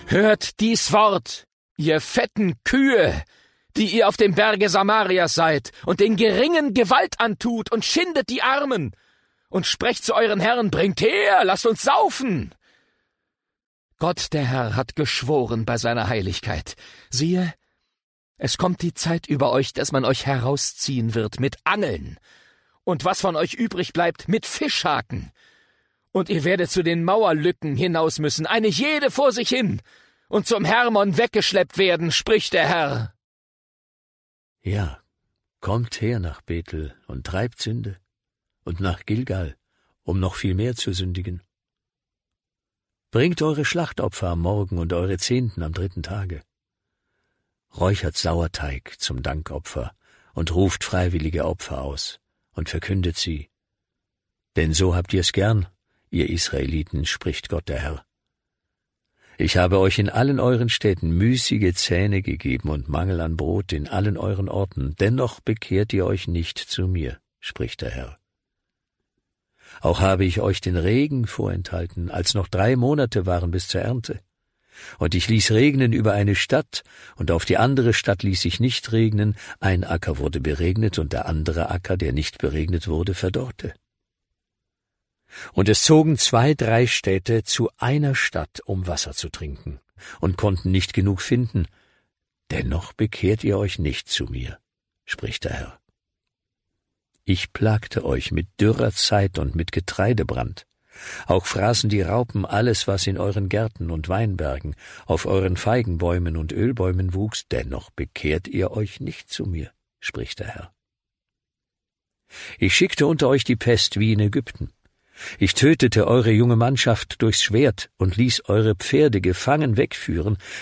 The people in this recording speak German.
Hört dies Wort, ihr fetten Kühe, die ihr auf dem Berge Samaria seid und den Geringen Gewalt antut und schindet die Armen, und sprecht zu euren Herren, bringt her, lasst uns saufen. Gott, der Herr, hat geschworen bei seiner Heiligkeit. Siehe, es kommt die Zeit über euch, dass man euch herausziehen wird mit Angeln, und was von euch übrig bleibt, mit Fischhaken. Und ihr werdet zu den Mauerlücken hinaus müssen, eine jede vor sich hin, und zum Hermon weggeschleppt werden, spricht der Herr. Ja, kommt her nach Bethel und treibt Sünde, und nach Gilgal, um noch viel mehr zu sündigen. Bringt eure Schlachtopfer am Morgen und eure Zehnten am 3. Tage. Räuchert Sauerteig zum Dankopfer und ruft freiwillige Opfer aus und verkündet sie. Denn so habt ihr's gern, ihr Israeliten, spricht Gott der Herr. Ich habe euch in allen euren Städten müßige Zähne gegeben und Mangel an Brot in allen euren Orten, dennoch bekehrt ihr euch nicht zu mir, spricht der Herr. Auch habe ich euch den Regen vorenthalten, als noch 3 Monate waren bis zur Ernte. Und ich ließ regnen über eine Stadt, und auf die andere Stadt ließ ich nicht regnen, ein Acker wurde beregnet, und der andere Acker, der nicht beregnet wurde, verdorrte. Und es zogen 2, 3 Städte zu einer Stadt, um Wasser zu trinken, und konnten nicht genug finden. Dennoch bekehrt ihr euch nicht zu mir, spricht der Herr. Ich plagte euch mit dürrer Zeit und mit Getreidebrand. Auch fraßen die Raupen alles, was in euren Gärten und Weinbergen, auf euren Feigenbäumen und Ölbäumen wuchs, dennoch bekehrt ihr euch nicht zu mir, spricht der Herr. Ich schickte unter euch die Pest wie in Ägypten. Ich tötete eure junge Mannschaft durchs Schwert und ließ eure Pferde gefangen wegführen,